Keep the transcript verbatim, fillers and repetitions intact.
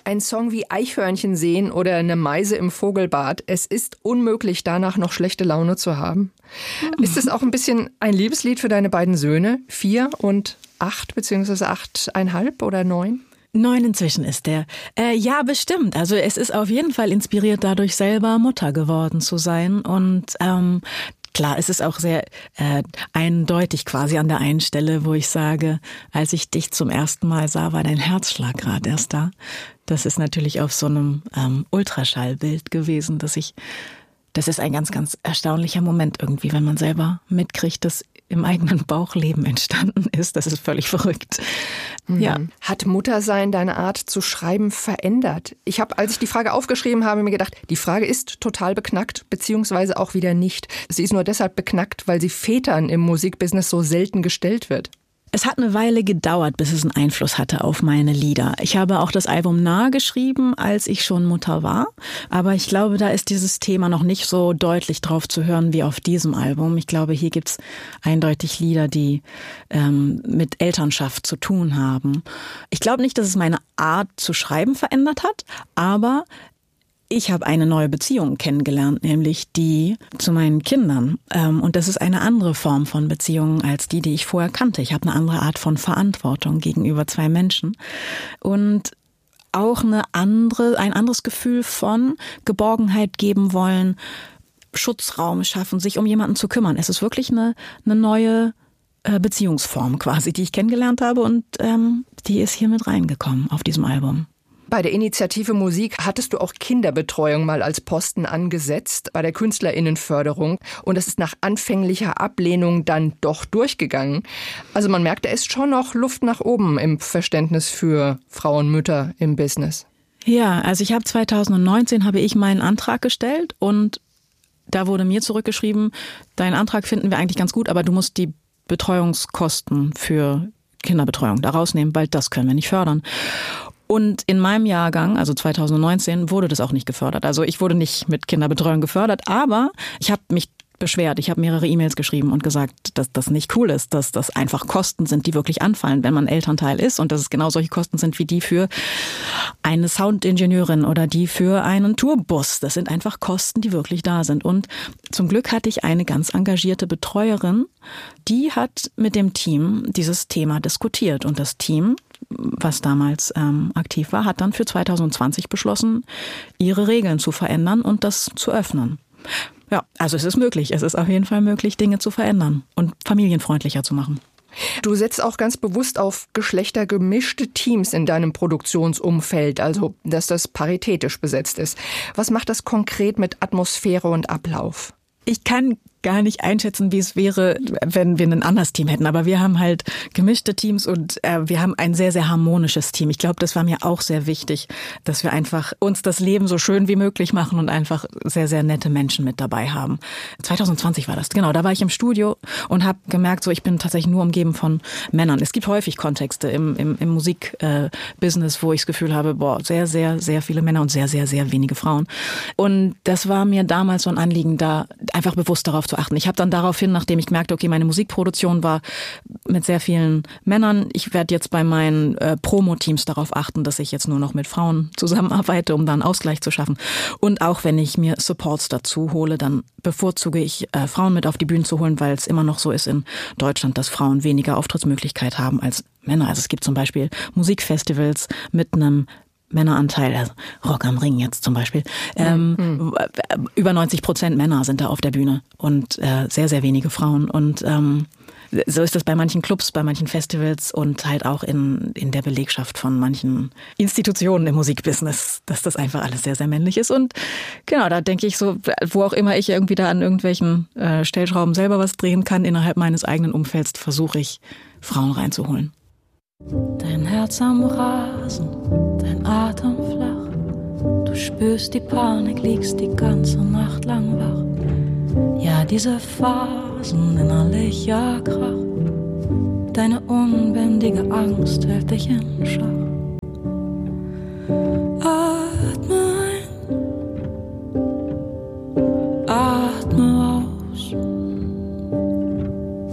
Ein Song wie Eichhörnchen sehen oder eine Meise im Vogelbad. Es ist unmöglich, danach noch schlechte Laune zu haben. Mhm. Ist es auch ein bisschen ein Liebeslied für deine beiden Söhne? Vier und acht, beziehungsweise achteinhalb oder neun? Neun inzwischen ist der. Äh, ja, bestimmt. Also es ist auf jeden Fall inspiriert, dadurch selber Mutter geworden zu sein. Und ähm, klar, es ist auch sehr äh, eindeutig quasi an der einen Stelle, wo ich sage, als ich dich zum ersten Mal sah, war dein Herzschlag gerade erst da. Das ist natürlich auf so einem ähm, Ultraschallbild gewesen, dass ich, das ist ein ganz, ganz erstaunlicher Moment irgendwie, wenn man selber mitkriegt, dass im eigenen Bauchleben entstanden ist. Das ist völlig verrückt. Mhm. Ja. Hat Muttersein deine Art zu schreiben verändert? Ich habe, als ich die Frage aufgeschrieben habe, mir gedacht, die Frage ist total beknackt, beziehungsweise auch wieder nicht. Sie ist nur deshalb beknackt, weil sie Vätern im Musikbusiness so selten gestellt wird. Es hat eine Weile gedauert, bis es einen Einfluss hatte auf meine Lieder. Ich habe auch das Album nahe geschrieben, als ich schon Mutter war. Aber ich glaube, da ist dieses Thema noch nicht so deutlich drauf zu hören wie auf diesem Album. Ich glaube, hier gibt's eindeutig Lieder, die ähm, mit Elternschaft zu tun haben. Ich glaube nicht, dass es meine Art zu schreiben verändert hat, aber ich habe eine neue Beziehung kennengelernt, nämlich die zu meinen Kindern. Und das ist eine andere Form von Beziehung als die, die ich vorher kannte. Ich habe eine andere Art von Verantwortung gegenüber zwei Menschen und auch eine andere, ein anderes Gefühl von Geborgenheit geben wollen, Schutzraum schaffen, sich um jemanden zu kümmern. Es ist wirklich eine, eine neue Beziehungsform quasi, die ich kennengelernt habe und ähm, die ist hier mit reingekommen auf diesem Album. Bei der Initiative Musik hattest du auch Kinderbetreuung mal als Posten angesetzt bei der KünstlerInnenförderung. Und das ist nach anfänglicher Ablehnung dann doch durchgegangen. Also man merkt, da ist schon noch Luft nach oben im Verständnis für Frauen, Mütter im Business. Ja, also ich habe zweitausendneunzehn habe ich meinen Antrag gestellt und da wurde mir zurückgeschrieben, deinen Antrag finden wir eigentlich ganz gut, aber du musst die Betreuungskosten für Kinderbetreuung da rausnehmen, weil das können wir nicht fördern. Und in meinem Jahrgang, also zweitausendneunzehn, wurde das auch nicht gefördert. Also ich wurde nicht mit Kinderbetreuung gefördert, aber ich habe mich beschwert. Ich habe mehrere E-Mails geschrieben und gesagt, dass das nicht cool ist, dass das einfach Kosten sind, die wirklich anfallen, wenn man Elternteil ist und dass es genau solche Kosten sind wie die für eine Soundingenieurin oder die für einen Tourbus. Das sind einfach Kosten, die wirklich da sind. Und zum Glück hatte ich eine ganz engagierte Betreuerin, die hat mit dem Team dieses Thema diskutiert und das Team, was damals ähm, aktiv war, hat dann für zweitausendzwanzig beschlossen, ihre Regeln zu verändern und das zu öffnen. Ja, also es ist möglich. Es ist auf jeden Fall möglich, Dinge zu verändern und familienfreundlicher zu machen. Du setzt auch ganz bewusst auf geschlechtergemischte Teams in deinem Produktionsumfeld, also dass das paritätisch besetzt ist. Was macht das konkret mit Atmosphäre und Ablauf? Ich kann gar nicht einschätzen, wie es wäre, wenn wir ein anderes Team hätten. Aber wir haben halt gemischte Teams und äh, wir haben ein sehr, sehr harmonisches Team. Ich glaube, das war mir auch sehr wichtig, dass wir einfach uns das Leben so schön wie möglich machen und einfach sehr, sehr nette Menschen mit dabei haben. zweitausendzwanzig war das, genau. Da war ich im Studio und habe gemerkt, so ich bin tatsächlich nur umgeben von Männern. Es gibt häufig Kontexte im, im, im Musikbusiness, äh, wo ich das Gefühl habe, boah, sehr, sehr, sehr viele Männer und sehr, sehr, sehr wenige Frauen. Und das war mir damals so ein Anliegen, da einfach bewusst darauf zu achten. Ich habe dann daraufhin, nachdem ich merkte, okay, meine Musikproduktion war mit sehr vielen Männern, ich werde jetzt bei meinen äh, Promo-Teams darauf achten, dass ich jetzt nur noch mit Frauen zusammenarbeite, um da einen Ausgleich zu schaffen. Und auch wenn ich mir Supports dazu hole, dann bevorzuge ich, äh, Frauen mit auf die Bühne zu holen, weil es immer noch so ist in Deutschland, dass Frauen weniger Auftrittsmöglichkeit haben als Männer. Also es gibt zum Beispiel Musikfestivals mit einem Männeranteil, also Rock am Ring jetzt zum Beispiel, ähm, mhm. über neunzig Prozent Männer sind da auf der Bühne und äh, sehr, sehr wenige Frauen. Und ähm, so ist das bei manchen Clubs, bei manchen Festivals und halt auch in, in der Belegschaft von manchen Institutionen im Musikbusiness, dass das einfach alles sehr, sehr männlich ist. Und genau, da denke ich so, wo auch immer ich irgendwie da an irgendwelchen äh, Stellschrauben selber was drehen kann, innerhalb meines eigenen Umfelds versuche ich, Frauen reinzuholen. Dein Herz am Rasen, dein Atem flach. Du spürst die Panik, liegst die ganze Nacht lang wach. Ja, diese Phasen innerlicher Krach. Deine unbändige Angst hält dich in Schach.